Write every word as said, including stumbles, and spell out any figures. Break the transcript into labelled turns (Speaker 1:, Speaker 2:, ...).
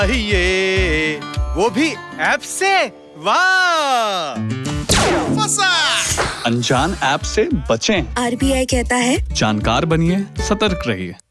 Speaker 1: ये वो भी ऐप से। वाह,
Speaker 2: फंसा।
Speaker 3: अनजान ऐप से बचें।
Speaker 4: आर बी आई कहता है
Speaker 3: जानकार बनिए, सतर्क रहिए।